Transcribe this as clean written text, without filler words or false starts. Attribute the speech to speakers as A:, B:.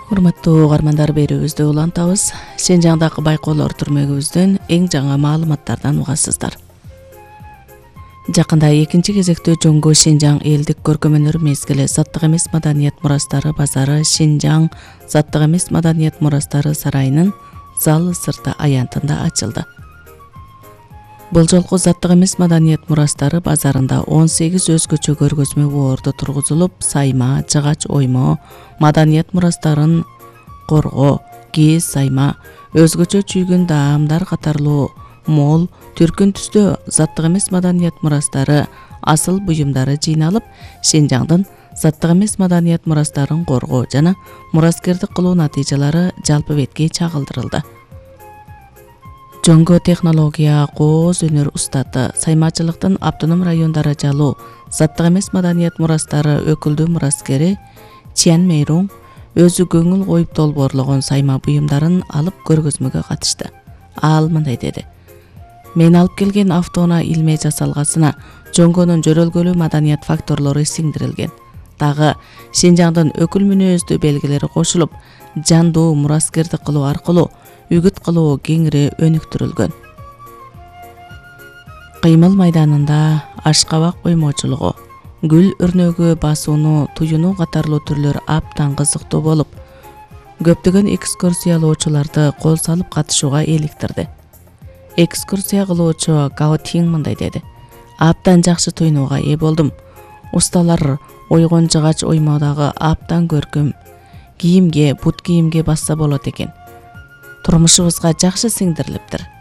A: Урматтуу угармандар, берүүбүздү улантабыз. Шенжаңдагы байкоолор түрмөгүбүздөн эң жаңы маалыматтардан угасыздар. Жакында экинчи кезекте жөнгө Шенжаң элдик көркөм-өнөр мезгили заттык эмес маданият мурастары базары Шенжаң заттык эмес маданият мурастары сарайынын зал сырты аянтында ачылды. Бул жолку заттык эмес маданият мурастары базарында 18 өзгөчө көргөзмө боорду тургузулуп, сайма, жыгач оймо, маданият мурастарын коргоо, кийиз сайма, өзгөчө чүйгүн даамдар катарлуу мол, түркүн түстө заттык эмес маданият мурастары асыл буюмдары жыйналып, Шенжаңдын заттык эмес маданият мурастарын коргоо жана мураскердик кылуу натыйжалары жалпы бетке чагылдырылды. Жөнгө технология, кооз өнөр устаты, саймачылыктын автоном райондары жалуу, заттык эмес маданият мурастары өкүлдүү мураскери Чиан Мейруң өзү көңүл коюп долбоорлогон сайма буюмдарын алып көргөзмөгө катышты. Ал мындай деди: "Мен алып келген автоунаа илме жасалгасына жөнгөнүн жөрөлгөлүү маданият факторлору сиңдирилген. Дагы Шенжаңдын өкүл мүнөздүү белгилери кошулуп, жандуу мураскердик кылуу аркылуу үгүт кылуу кеңири өнүктүрүлгөн. Кыймыл майданында ашкабак оймочулугу, гүл өрнөгү басууну, туюнуу катарлуу түрлөр абдан кызыктуу болуп, көптөгөн экскурсиялоочуларды кол салып катышууга эликтирди. Экскурсия кылуучу Гао Тиң мындай деди: "Абдан жакшы туйнууга ээ болдум. Усталар ойгон жыгач оймодагы абдан көркөм. Кийимге, бут кийимге басса болот экен. Турмушубузга жакшы сиңдирилиптир.